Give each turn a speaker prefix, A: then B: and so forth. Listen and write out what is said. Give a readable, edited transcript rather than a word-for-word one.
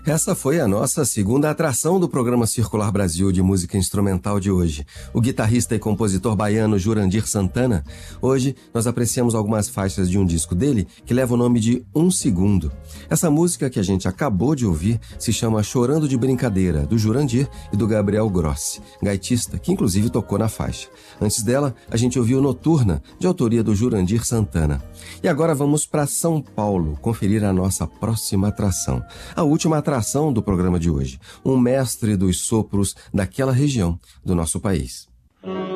A: Essa foi a nossa segunda atração do programa Circular Brasil de música instrumental de hoje. O guitarrista e compositor baiano Jurandir Santana. Hoje nós apreciamos algumas faixas de um disco dele que leva o nome de Um Segundo. Essa música que a gente acabou de ouvir se chama Chorando de Brincadeira, do Jurandir e do Gabriel Grossi, gaitista, que inclusive tocou na faixa. Antes dela, a gente ouviu Noturna, de autoria do Jurandir Santana. E agora vamos para São Paulo conferir a nossa próxima atração. A última atração do programa de hoje, um mestre dos sopros daquela região do nosso país.